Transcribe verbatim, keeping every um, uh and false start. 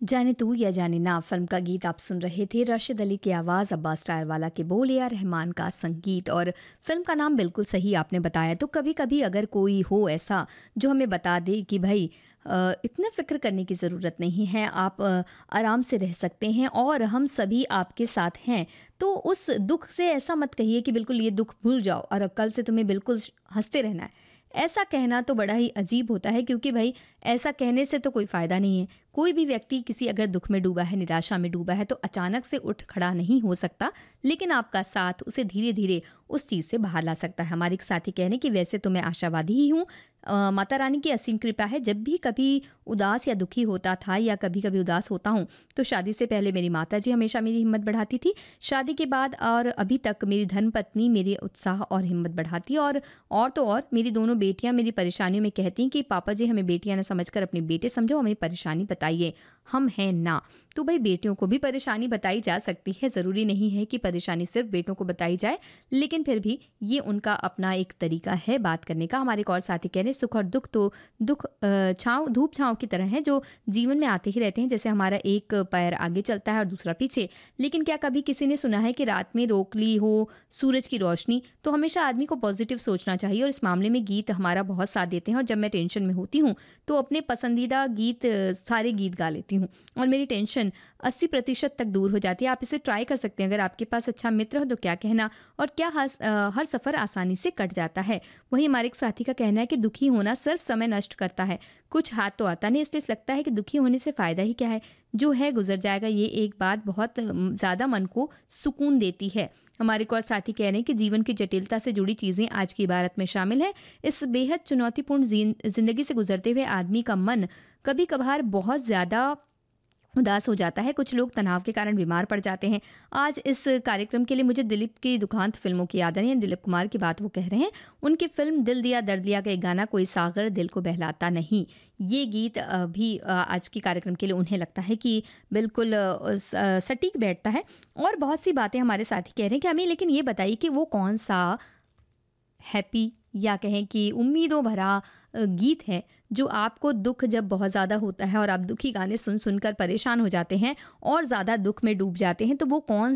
जाने तू या जाने ना फिल्म का गीत आप सुन रहे थे। राशिद अली की आवाज़, अब्बास टायरवाला के बोल, ए आर रहमान का संगीत और फिल्म का नाम बिल्कुल सही आपने बताया। तो कभी कभी अगर कोई हो ऐसा जो हमें बता दे कि भाई अ, इतना फ़िक्र करने की ज़रूरत नहीं है, आप अ, आराम से रह सकते हैं और हम सभी आपके साथ हैं, तो उस दुख से ऐसा मत कहिए कि बिल्कुल ये दुख भूल जाओ और अब कल से तुम्हें बिल्कुल श- हंसते रहना है। ऐसा कहना तो बड़ा ही अजीब होता है, क्योंकि भाई ऐसा कहने से तो कोई फ़ायदा नहीं है। कोई भी व्यक्ति किसी अगर दुख में डूबा है, निराशा में डूबा है, तो अचानक से उठ खड़ा नहीं हो सकता, लेकिन आपका साथ उसे धीरे धीरे उस चीज़ से बाहर ला सकता है। हमारे एक साथी कह रहे हैं कि वैसे तो मैं आशावादी ही हूँ। अ, माता रानी की असीम कृपा है, जब भी कभी उदास या दुखी होता था या कभी कभी उदास होता हूँ, तो शादी से पहले मेरी माता जी हमेशा मेरी हिम्मत बढ़ाती थी। शादी के बाद और अभी तक मेरी धर्मपत्नी मेरी उत्साह और हिम्मत बढ़ाती है। और और तो और मेरी दोनों बेटियां मेरी परेशानियों में कहती हैं कि पापा जी, हमें बेटियां ना समझकर अपने बेटे समझो, हमें परेशानी बताइए, हम हैं ना। तो भाई बेटियों को भी परेशानी बताई जा सकती है, ज़रूरी नहीं है कि परेशानी सिर्फ बेटों को बताई जाए, लेकिन फिर भी ये उनका अपना एक तरीका है बात करने का। हमारे एक और साथी कह रहे हैं, सुख और दुख तो दुख अ, छाँव धूप छाँव की तरह है, जो जीवन में आते ही रहते हैं। जैसे हमारा एक पैर आगे चलता है और दूसरा पीछे, लेकिन क्या कभी किसी ने सुना है कि रात में रोक ली हो सूरज की रोशनी? तो हमेशा आदमी को पॉजिटिव सोचना चाहिए और इस मामले में गीत हमारा बहुत साथ देते हैं। और जब मैं टेंशन में होती हूँ तो अपने पसंदीदा गीत अ, सारे गीत गा लेती हूँ और मेरी टेंशन अस्सी प्रतिशत तक दूर हो जाती है। आप इसे ट्राई कर सकते हैं, अगर आपके पास अच्छा मित्र हो तो क्या कहना, और क्या हस, अ, हर सफ़र आसानी से कट जाता है। वहीं हमारे एक साथी का कहना है कि दुखी होना सिर्फ समय नष्ट करता है, कुछ हाथ तो आता नहीं, इसलिए लगता है कि दुखी होने से फ़ायदा ही क्या है, जो है गुजर जाएगा। ये एक बात बहुत अम, ज़्यादा मन को सुकून देती है। हमारे को और साथी कह रहे हैं कि जीवन की जटिलता से जुड़ी चीज़ें आज की इबारत में शामिल है। इस बेहद चुनौतीपूर्ण जीन- जिंदगी से गुजरते हुए आदमी का मन कभी कभार बहुत ज़्यादा उदास हो जाता है। कुछ लोग तनाव के कारण बीमार पड़ जाते हैं। आज इस कार्यक्रम के लिए मुझे दिलीप की दुखांत फिल्मों की याद आ रही है। दिलीप कुमार की बात वो कह रहे हैं। उनकी फिल्म दिल दिया दर्द दिया का एक गाना, कोई सागर दिल को बहलाता नहीं, ये गीत अ, भी अ, आज के कार्यक्रम के लिए उन्हें लगता है कि बिल्कुल अ, स- अ, सटीक बैठता है। और बहुत सी बातें हमारे साथी कह रहे हैं कि हमें, लेकिन ये बताइए कि वो कौन सा हैप्पी या कहें कि उम्मीदों भरा अ, गीत है जो आपको दुख जब बहुत ज़्यादा होता है और आप दुखी गाने सुन सुनकर परेशान हो जाते हैं और ज़्यादा दुख में डूब जाते हैं, तो वो कौन